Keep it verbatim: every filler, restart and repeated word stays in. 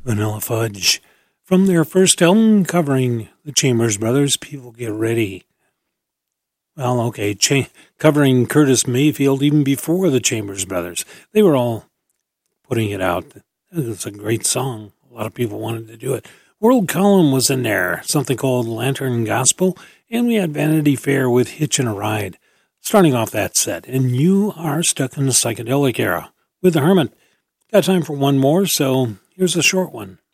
Vanilla Fudge. From their first album covering the Chambers Brothers, People Get Ready. Well, okay, cha- covering Curtis Mayfield even before the Chambers Brothers. They were all putting it out. It's a great song. A lot of people wanted to do it. World Column was in there, something called Lantern Gospel, and we had Vanity Fair with Hitchin' a Ride. Starting off that set, and you are stuck in the psychedelic era with the Hermit. Got time for one more, so here's a short one.